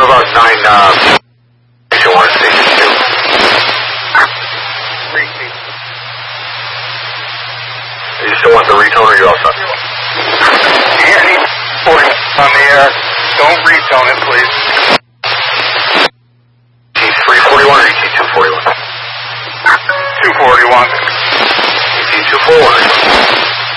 about 9, station 1 and station 2? Repeat. You still want the retone or you're all set? Any 40 on the air. Don't retone it, please. ET341 or ET241? 241. ET241.